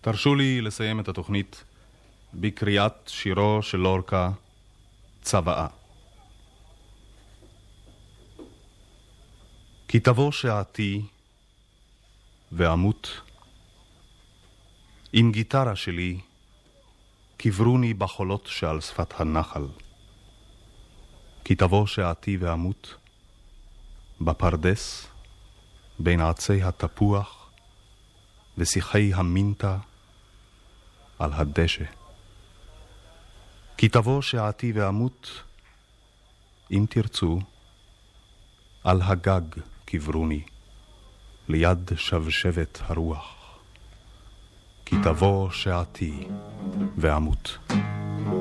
תרשו לי לסיים את התוכנית בקריאת שירו של לורקה, צוואה. כי תבוא שעתי ואמות, עם גיטרה שלי קברוני בחולות שעל שפת הנחל. כי תבוא שעתי ואמות, בפרדס, בין עצי התפוח ושיחי המינטה על הדשא. כי תבוא שעתי ואמות, אם תרצו, על הגג קברוני, ליד שבשבת הרוח. כי תבוא שעתי ואמות.